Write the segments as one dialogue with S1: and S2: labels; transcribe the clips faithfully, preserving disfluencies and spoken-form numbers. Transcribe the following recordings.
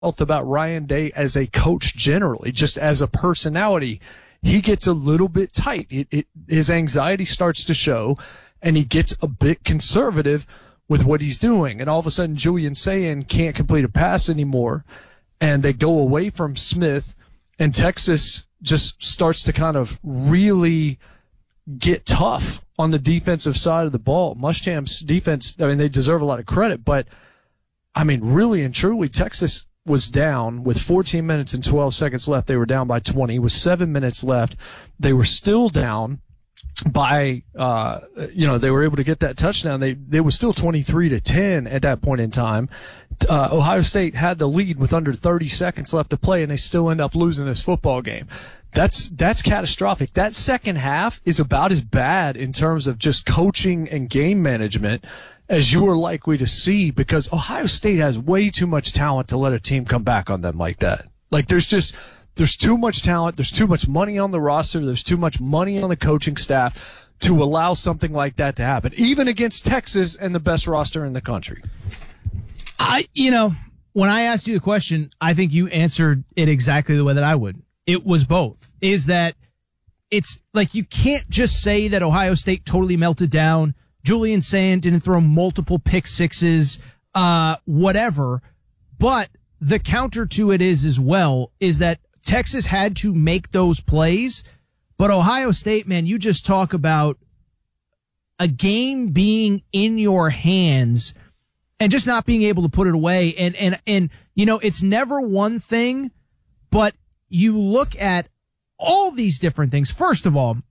S1: felt about Ryan Day as a coach generally, just as a personality. He gets a little bit tight. It, it, his anxiety starts to show, and he gets a bit conservative with what he's doing. And all of a sudden, Julian Sayin can't complete a pass anymore, and they go away from Smith, and Texas just starts to kind of really get tough on the defensive side of the ball. Muschamp's defense, I mean, they deserve a lot of credit, but, I mean, really and truly, Texas was down with fourteen minutes and twelve seconds left. They were down by twenty. With seven minutes left, they were still down by, uh, you know, they were able to get that touchdown. They, they were still twenty-three to ten at that point in time. Uh, Ohio State had the lead with under thirty seconds left to play, and they still end up losing this football game. That's, that's catastrophic. That second half is about as bad in terms of just coaching and game management as you are likely to see, because Ohio State has way too much talent to let a team come back on them like that. Like, there's just, there's too much talent, there's too much money on the roster, there's too much money on the coaching staff to allow something like that to happen, even against Texas and the best roster in the country.
S2: I, you know, when I asked you the question, I think you answered it exactly the way that I would. It was both. Is that it's like you can't just say that Ohio State totally melted down. Julian Sayin didn't throw multiple pick sixes, uh, whatever. But the counter to it is as well is that Texas had to make those plays. But Ohio State, man, you just talk about a game being in your hands and just not being able to put it away. And, and, and, you know, it's never one thing, but you look at all these different things. First of all,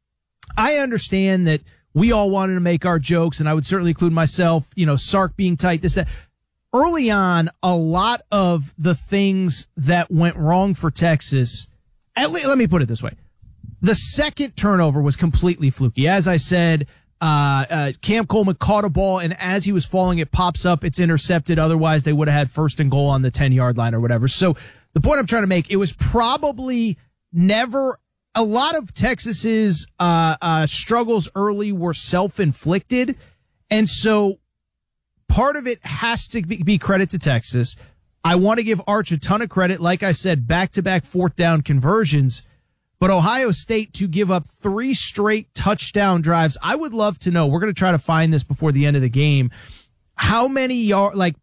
S2: I understand that we all wanted to make our jokes, and I would certainly include myself, you know, Sark being tight, this, that. Early on, a lot of the things that went wrong for Texas, at least, let me put it this way. The second turnover was completely fluky. As I said, uh, uh, Cam Coleman caught a ball, and as he was falling, it pops up, it's intercepted. Otherwise, they would have had first and goal on the ten-yard line or whatever. So the point I'm trying to make, it was probably never a lot of Texas's uh, uh, struggles early were self-inflicted, and so part of it has to be, be credit to Texas. I want to give Arch a ton of credit. Like I said, back-to-back fourth down conversions, but Ohio State to give up three straight touchdown drives. I would love to know. We're going to try to find this before the end of the game. How many yard like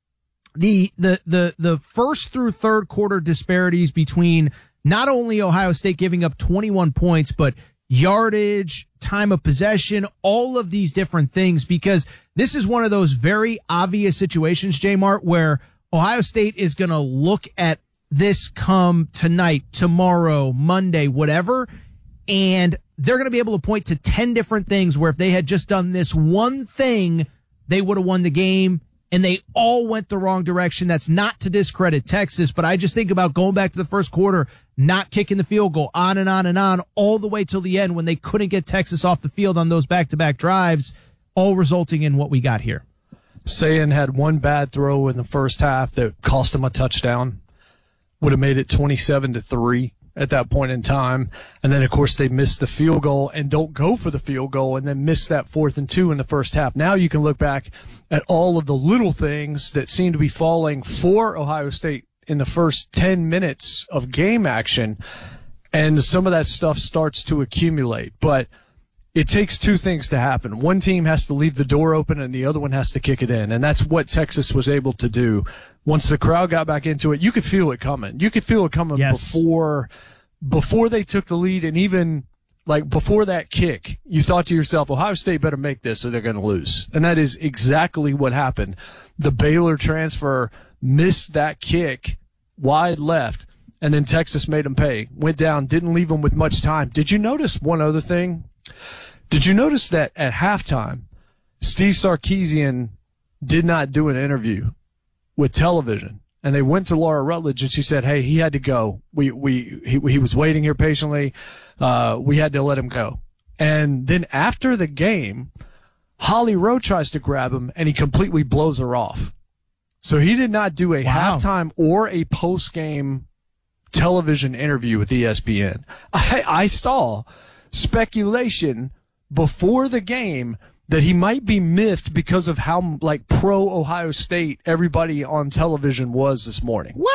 S2: the the the the first through third quarter disparities between not only Ohio State giving up twenty-one points, but yardage, time of possession, all of these different things, because this is one of those very obvious situations, J-Mart, where Ohio State is going to look at this come tonight, tomorrow, Monday, whatever, and they're going to be able to point to ten different things where if they had just done this one thing, they would have won the game. And they all went the wrong direction. That's not to discredit Texas, but I just think about going back to the first quarter, not kicking the field goal, on and on and on, all the way till the end when they couldn't get Texas off the field on those back-to-back drives, all resulting in what we got here.
S1: Sayin had one bad throw in the first half that cost him a touchdown. Would have made it twenty-seven to three at that point in time. And then, of course, they missed the field goal and don't go for the field goal and then miss that fourth and two in the first half. Now you can look back at all of the little things that seem to be falling for Ohio State in the first ten minutes of game action, and some of that stuff starts to accumulate. But it takes two things to happen. One team has to leave the door open and the other one has to kick it in, and that's what Texas was able to do. Once the crowd got back into it, you could feel it coming. You could feel it coming
S2: yes.
S1: before before they took the lead, and even like before that kick, you thought to yourself, Ohio State better make this or they're going to lose. And that is exactly what happened. The Baylor transfer missed that kick wide left, and then Texas made them pay. Went down, didn't leave them with much time. Did you notice one other thing? Did you notice that at halftime, Steve Sarkisian did not do an interview with television? And they went to Laura Rutledge, and she said, hey, he had to go. We, we, he, he was waiting here patiently. Uh, we had to let him go. And then after the game, Holly Rowe tries to grab him, and he completely blows her off. So he did not do a
S2: wow.
S1: halftime or a post-game television interview with E S P N. I, I saw speculation before the game that he might be miffed because of how like pro Ohio State everybody on television was this morning.